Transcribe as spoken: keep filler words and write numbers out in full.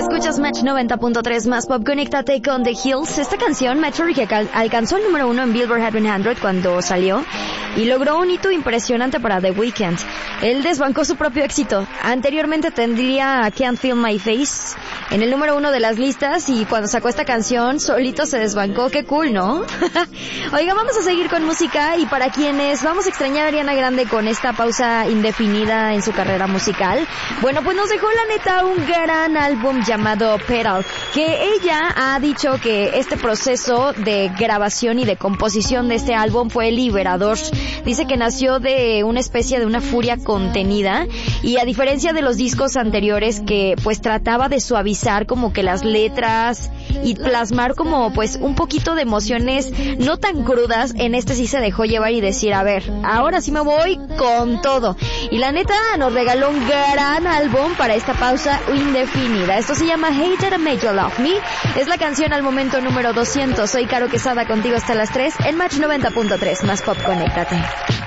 Escuchas Match noventa punto tres más pop. Conéctate con The Hills. Esta canción, Meteor, que cal- alcanzó el número uno en Billboard Hot cien cuando salió y logró un hito impresionante para The Weeknd. Él desbancó su propio éxito. Anteriormente tendría Can't Feel My Face en el número uno de las listas y cuando sacó esta canción solito se desbancó. Qué cool, ¿no? Oiga, vamos a seguir con música y para quienes vamos a extrañar a Ariana Grande con esta pausa indefinida en su carrera musical, bueno, pues nos dejó la neta un gran álbum llamado Pedal, que ella ha dicho que este proceso de grabación y de composición de este álbum fue liberador. Dice que nació de una especie de una furia contenida y a diferencia de los discos anteriores que pues trataba de suavizar como que las letras y plasmar como pues un poquito de emociones no tan crudas, en este sí se dejó llevar y decir, a ver, ahora sí me voy con todo. Y la neta nos regaló un gran álbum para esta pausa indefinida. Esto se llama Hater Made You Love Me. Es la canción al momento número doscientos. Soy Caro Quesada contigo hasta las tres en Match noventa punto tres. Más pop, conéctate.